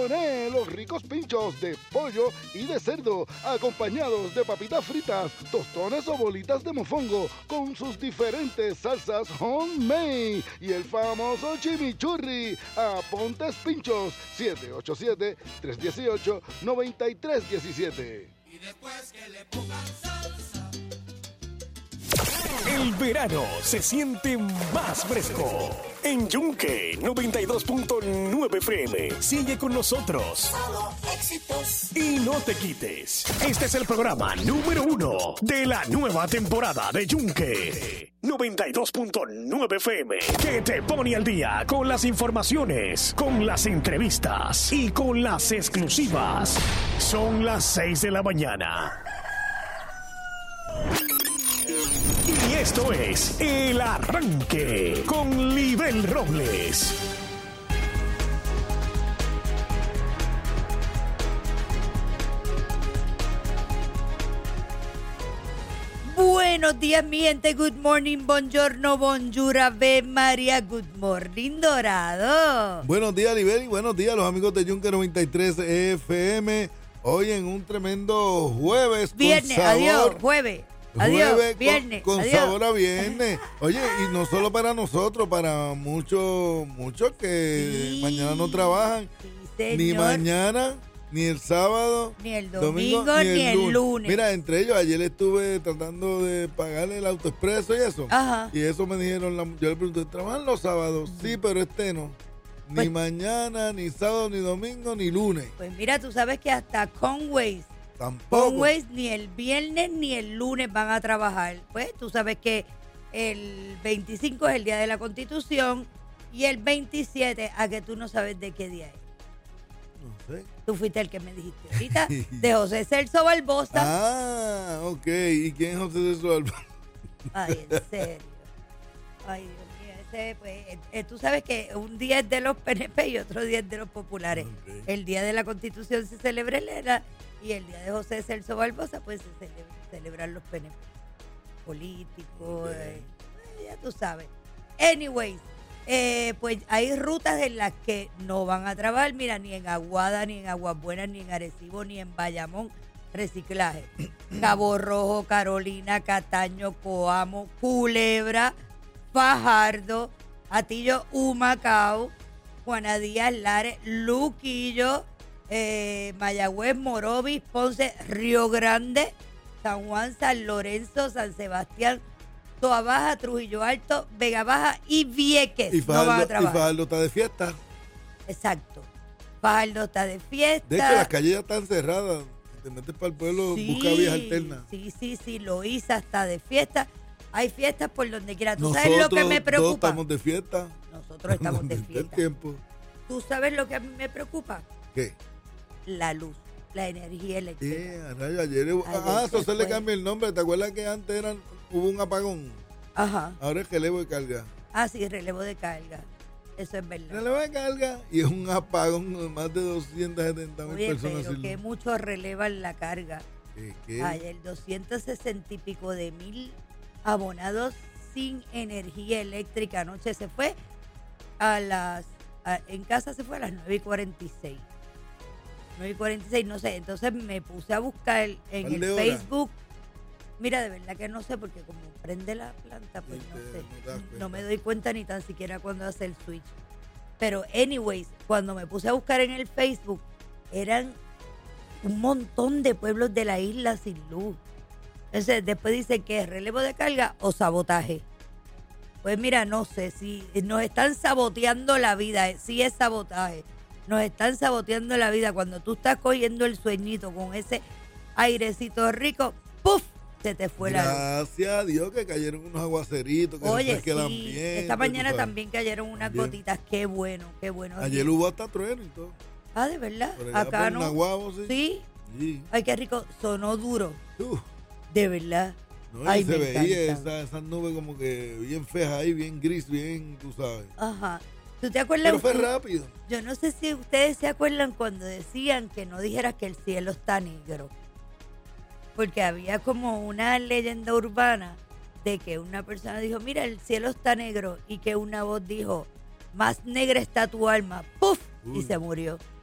Toné, los ricos pinchos de pollo y de cerdo, acompañados de papitas fritas, tostones o bolitas de mofongo, con sus diferentes salsas homemade y el famoso chimichurri. Apontes Pinchos, 787-318-9317. Y después que le pongan salsa. El verano se siente más fresco. En Yunque 92.9 FM. Sigue con nosotros. Solo éxitos. Y no te quites. Este es el programa número 1 de la nueva temporada de Yunque 92.9 FM. Que te pone al día con las informaciones, con las entrevistas y con las exclusivas. Son las 6 de la mañana. Y esto es El Arranque con Libel Robles. Buenos días, mi gente. Good morning, buongiorno, bonjour, ave María. Good morning, Dorado. Buenos días, Libel, y buenos días a los amigos de Yunque 93 FM. Hoy en un tremendo jueves. Viernes, con sabor. adiós, jueves. Adiós, Jueves viernes, con adiós. sabor a viernes. Oye, y no solo para nosotros, para muchos que Sí, mañana no trabajan. sí, Ni señor. mañana, ni el sábado. Ni el domingo, ni el lunes. Mira, entre ellos, ayer estuve tratando de pagar el autoexpreso y eso. Ajá. Y eso me dijeron, yo le pregunté, ¿trabajan los sábados? Sí, pero no. Ni Pues- mañana, ni sábado, ni domingo, ni lunes. Pues mira, tú sabes que hasta Conways, Tampoco. ni el viernes ni el lunes van a trabajar. Pues tú sabes que el 25 es el día de la Constitución y el 27, a que tú no sabes de qué día es. No sé. Tú fuiste el que me dijiste ahorita, de José Celso Barbosa. Ah, ok. ¿Y quién es José de Suárez? Ay, en serio. Ay, Dios mío. Ese, pues, tú sabes que un día es de los PNP y otro día es de los populares. Ok. El día de la Constitución se celebra el ELA y el día de José Celso Barbosa, pues se celebran los PNP políticos. Ok. Ya tú sabes. Anyways, pues hay rutas en las que no van a trabajar. Mira, ni en Aguada, ni en Aguas Buenas, ni en Arecibo, ni en Bayamón. Reciclaje. Cabo Rojo, Carolina, Cataño, Coamo, Culebra, Fajardo, Atillo, Humacao, Juana Díaz, Lares, Luquillo, Mayagüez, Morovis, Ponce, Río Grande, San Juan, San Lorenzo, San Sebastián, Toa Baja, Trujillo Alto, Vega Baja y Vieques. Y no van a Fajardo, trabajar. está de fiesta. Exacto. Fajardo está de fiesta. De hecho, las calles ya están cerradas. Si te metes para el pueblo, Sí, busca vías alternas. Sí, Loíza está de fiesta. Hay fiestas por donde quiera. ¿Tú sabes lo que me Todos preocupa? estamos de fiesta. Nosotros estamos de Donde esté el fiesta. tiempo. ¿Tú sabes lo que a mí me preocupa? ¿Qué? La luz, la energía eléctrica. A rayo, ayer Ayer eso se le fue. cambia el nombre. ¿Te acuerdas que antes hubo un apagón? Ajá. Ahora es relevo de carga. Ah, sí, relevo de carga. Eso es verdad. Relevo de carga y es un apagón de más de 270,000 Oye, personas. pero sin que luz. muchos relevan la carga. ¿Qué? Ayer 260 y pico de mil abonados sin energía eléctrica. Anoche se fue en casa se fue a las 9:46. 9:46, no sé. Entonces me puse a buscar en ¿Cuál el de hora? Facebook. Mira, de verdad que no sé, porque como prende la planta, pues Sí, no no sé. te das cuenta. No me doy cuenta ni tan siquiera cuando hace el switch. Pero, anyways, cuando me puse a buscar en el Facebook, eran un montón de pueblos de la isla sin luz. Entonces, después dice que es relevo de carga o sabotaje. Pues mira, no sé si nos están saboteando la vida. Sí es sabotaje. Nos están saboteando la vida. Cuando tú estás cogiendo el sueñito con ese airecito rico, ¡puf! Se te fue la luz. Gracias a Dios que cayeron unos aguaceritos, que Oye, refresque el sí, ambiente, esta tú mañana sabes. también cayeron unas También. gotitas. Qué bueno, qué bueno. Ayer hubo hasta trueno y todo. Ah, ¿de verdad? Por allá Acá por no. Naguabo, sí. Sí. Sí. Ay, qué rico. Sonó duro. Uf, De verdad. no, Ay, y se me veía encanta. esas nubes como que bien feas ahí, bien gris, bien, tú sabes. Ajá. ¿Tú te acuerdas? Pero fue rápido. Yo no sé si ustedes se acuerdan cuando decían que no dijeras que el cielo está negro. Porque había como una leyenda urbana de que una persona dijo, mira, el cielo está negro. Y que una voz dijo, más negra está tu alma. ¡Puf! Y Uy. se murió.